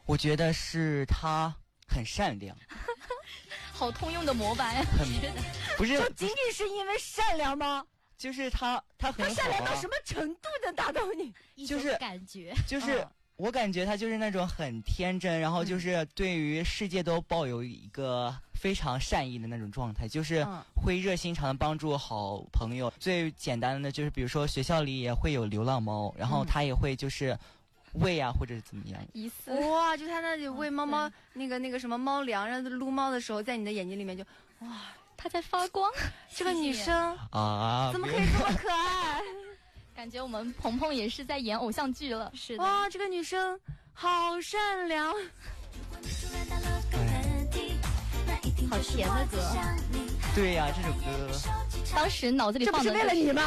我觉得是他很善良。 好通用的模板呀！ 不是， 就仅仅是因为善良吗？ 就是他很好、啊， 他善良到什么程度能达到你？ 就是感觉， 就是我感觉他就是那种很天真，然后就是对于世界都抱有一个非常善意的那种状态，就是会热心肠的帮助好朋友。最简单的就是比如说学校里也会有流浪猫，然后他也会就是喂啊或者怎么样。 哇，就他那里喂猫猫那个什么猫粮，然后撸猫的时候，在你的眼睛里面就哇， 它在发光。 这个女生啊，怎么可以这么可爱？ 感觉我们鹏鹏也是在演偶像剧了。是的。 哇，这个女生好善良。 好甜的歌。 对呀，这首歌当时脑子里放的这不是为了你吗？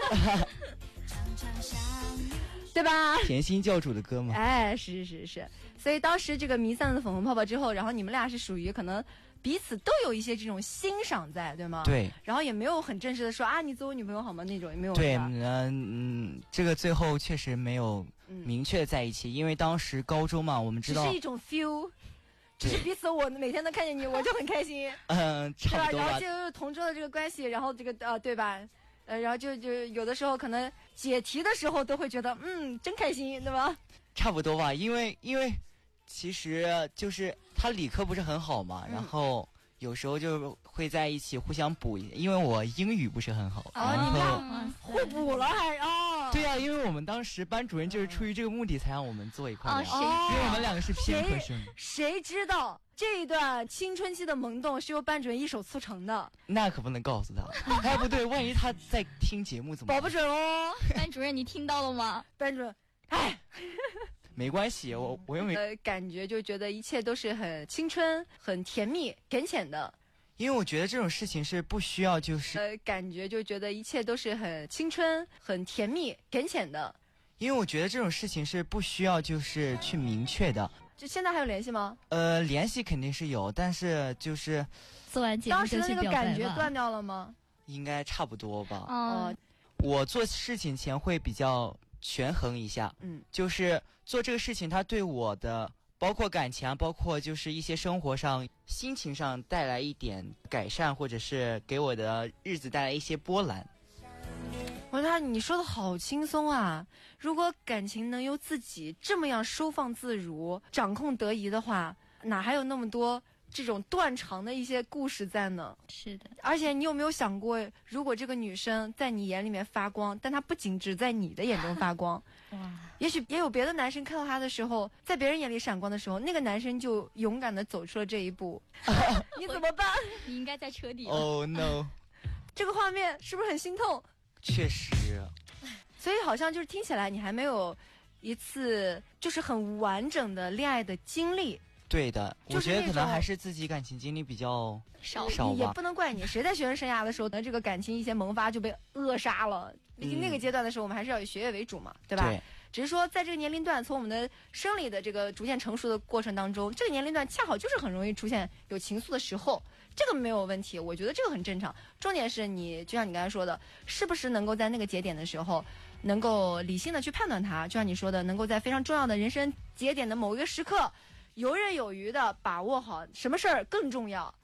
对吧？ 甜心教主的歌吗？ 哎，是。所以当时这个弥散了粉红泡泡之后，然后你们俩是属于可能彼此都有一些这种欣赏在，对吗？ 对。 然后也没有很正式的说啊，你做我女朋友好吗？那种也没有。 对，这个最后确实没有明确在一起，因为当时高中嘛，我们知道只是一种 feel， 只是彼此我每天都看见你，我就很开心。 差不多吧。 然后就同桌的这个关系，然后这个对吧？然后就有的时候可能解题的时候都会觉得真开心，对吧？ 差不多吧，因为其实就是他理科不是很好嘛，然后有时候就会在一起互相补，因为我英语不是很好。 你们俩互补了还对啊，因为我们当时班主任就是出于这个目的才让我们坐一块聊， 因为我们两个是偏科生。 谁知道这一段青春期的萌动是由班主任一手促成的？ 那可不能告诉他。哎，不对，万一他在听节目怎么？ 保不准哦。 班主任，你听到了吗？ 班主任，哎， 没关系，我又没感觉就觉得一切都是很青春、很甜蜜、浅浅的。 因为我觉得这种事情是不需要就是感觉就觉得一切都是很青春、很甜蜜、浅浅的。 因为我觉得这种事情是不需要就是去明确的。 就现在还有联系吗？ 联系肯定是有，但是就是做完节目当时的那个感觉断掉了吗？ 应该差不多吧。 我做事情前会比较权衡一下，就是做这个事情它对我的包括感情啊，包括就是一些生活上、心情上带来一点改善，或者是给我的日子带来一些波澜。 我觉得你说的好轻松啊！如果感情能由自己这么样收放自如、掌控得宜的话，哪还有那么多这种断肠的一些故事在呢？ 是的。 而且你有没有想过，如果这个女生在你眼里面发光，但她不仅只在你的眼中发光， 哇， 也许也有别的男生看到她的时候，在别人眼里闪光的时候，那个男生就勇敢地走出了这一步。你怎么办？ 你应该在车底。 Oh no！ 这个画面是不是很心痛？ 确实。 所以好像就是听起来你还没有一次就是很完整的恋爱的经历。 对的，我觉得可能还是自己感情经历比较少吧。 也不能怪你，谁在学生生涯的时候，这个感情一些萌发就被扼杀了。毕竟那个阶段的时候，我们还是要以学业为主嘛，对吧？ 对。 只是说在这个年龄段，从我们的生理的这个逐渐成熟的过程当中，这个年龄段恰好就是很容易出现有情愫的时候，这个没有问题，我觉得这个很正常。重点是你就像你刚才说的，是不是能够在那个节点的时候，能够理性的去判断它，就像你说的，能够在非常重要的人生节点的某一个时刻，游刃有余的把握好什么事儿更重要。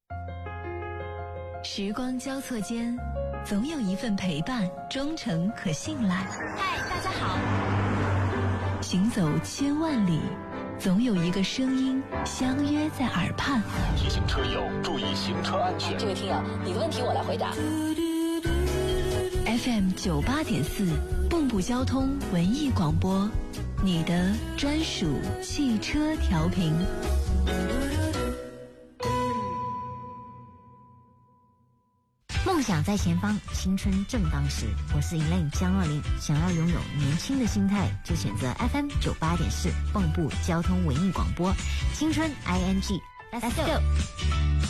时光交错间，总有一份陪伴忠诚可信赖。 嗨，大家好。 行走千万里，总有一个声音相约在耳畔。 提醒车友注意行车安全。 这位听友，你的问题我来回答。 FM 98.4蚌埠交通文艺广播，你的专属汽车调频。 梦想在前方，青春正当时。我是 Elaine 江若琳，想要拥有年轻的心态，就选择 FM 98.4蚌埠交通文艺广播，青春 ING，Let's go。